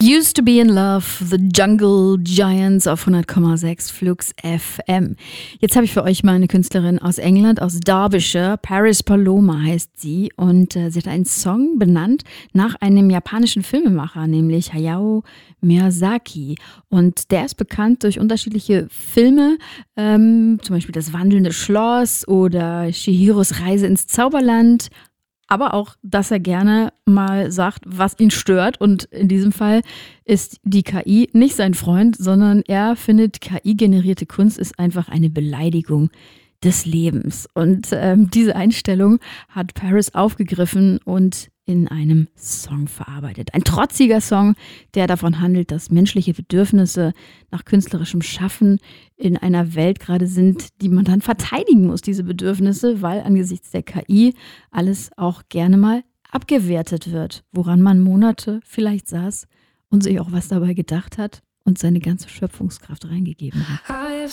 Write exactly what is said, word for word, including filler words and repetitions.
Used to be in love, The Jungle Giants auf hundert Komma sechs Flux F M. Jetzt habe ich für euch mal eine Künstlerin aus England, aus Derbyshire. Paris Paloma heißt sie und äh, sie hat einen Song benannt nach einem japanischen Filmemacher, nämlich Hayao Miyazaki. Und der ist bekannt durch unterschiedliche Filme, ähm, zum Beispiel Das wandelnde Schloss oder Chihiros Reise ins Zauberland. Aber auch, dass er gerne mal sagt, was ihn stört. Und in diesem Fall ist die K I nicht sein Freund, sondern er findet, K I-generierte Kunst ist einfach eine Beleidigung des Lebens. Und ähm, diese Einstellung hat Paris aufgegriffen und in einem Song verarbeitet. Ein trotziger Song, der davon handelt, dass menschliche Bedürfnisse nach künstlerischem Schaffen in einer Welt gerade sind, die man dann verteidigen muss, diese Bedürfnisse, weil angesichts der K I alles auch gerne mal abgewertet wird, woran man Monate vielleicht saß und sich auch was dabei gedacht hat und seine ganze Schöpfungskraft reingegeben hat.